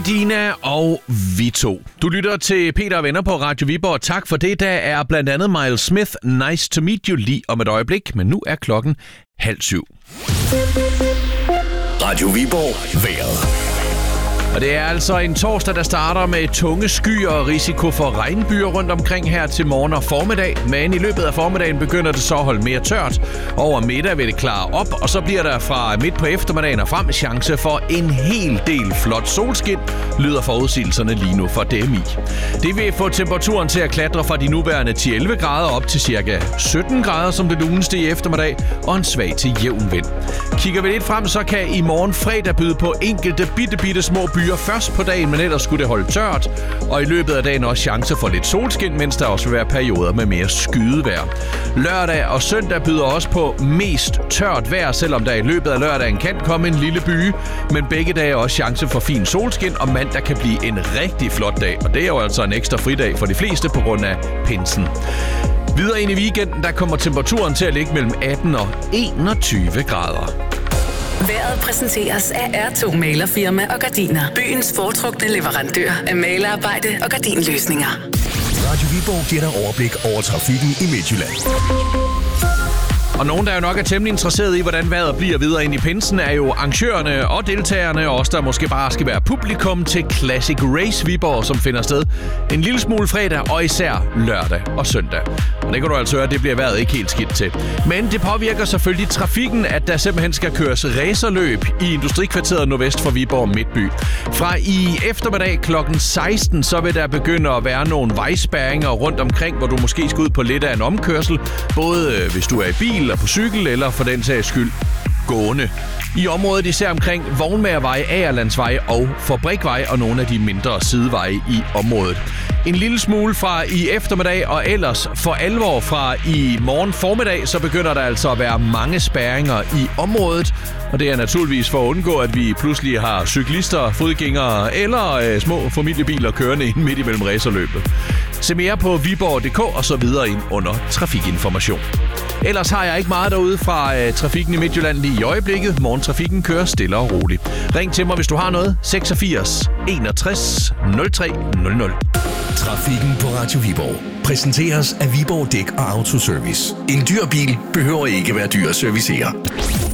Medina og Vito. Du lytter til Peter og Venner på Radio Viborg. Tak for det. Der er blandt andet Miles Smith, Nice to Meet You lige om et øjeblik, men nu er klokken 6:30. Radio Viborg vejret. Og det er altså en torsdag, der starter med tunge skyer og risiko for regnbyer rundt omkring her til morgen og formiddag. Men i løbet af formiddagen begynder det så at holde mere tørt. Over middag vil det klare op, og så bliver der fra midt på eftermiddagen og frem chance for en hel del flot solskin, lyder forudsigelserne lige nu for DMI. Det vil få temperaturen til at klatre fra de nuværende 10-11 grader op til ca. 17 grader som det luneste i eftermiddag, og en svag til jævn vind. Kigger vi lidt frem, så kan i morgen fredag byde på enkelte bitte små byer først på dagen, men ellers skulle det holde tørt. Og i løbet af dagen også chance for lidt solskin, mens der også vil være perioder med mere skydevejr. Lørdag og søndag byder også på mest tørt vejr, selvom der i løbet af lørdagen kan komme en lille byge. Men begge dage er også chance for fin solskin, og mandag kan blive en rigtig flot dag. Og det er jo altså en ekstra fridag for de fleste på grund af pinsen. Videre ind i weekenden, der kommer temperaturen til at ligge mellem 18 og 21 grader. Vejret præsenteres af R2 Malerfirma og Gardiner. Byens foretrukne leverandør af malerarbejde og gardinløsninger. Radio Viborg giver dig overblik over trafikken i Midtjylland. Og nogen, der jo nok er temmelig interesseret i, hvordan vejret bliver videre ind i pinsen, er jo arrangørerne og deltagerne, og også der måske bare skal være publikum til Classic Race Viborg, som finder sted en lille smule fredag, og især lørdag og søndag. Og det kan du altså høre, det bliver vejret ikke helt skidt til. Men det påvirker selvfølgelig trafikken, at der simpelthen skal køres racerløb i Industrikvarteret nordvest for Viborg Midtby. Fra i eftermiddag kl. 16, så vil der begynde at være nogle vejspærringer rundt omkring, hvor du måske skal ud på lidt af en omkørsel, både hvis du er i bil eller på cykel, eller for den sags skyld gående. I området især omkring Vognmagervej, Agerlandsvej og Fabrikvej og nogle af de mindre sideveje i området. En lille smule fra i eftermiddag, og ellers for alvor fra i morgen formiddag, så begynder der altså at være mange spærringer i området. Og det er naturligvis for at undgå, at vi pludselig har cyklister, fodgængere eller små familiebiler kørende ind midt imellem racerløbet. Se mere på viborg.dk og så videre ind under trafikinformation. Ellers har jeg ikke meget derude fra trafikken i Midtjylland lige i øjeblikket. Morgentrafikken kører stille og roligt. Ring til mig, hvis du har noget. 86 61 03 00. Trafikken på Radio Viborg præsenteres af Viborg Dæk og Autoservice. En dyr bil behøver ikke være dyr at servicere.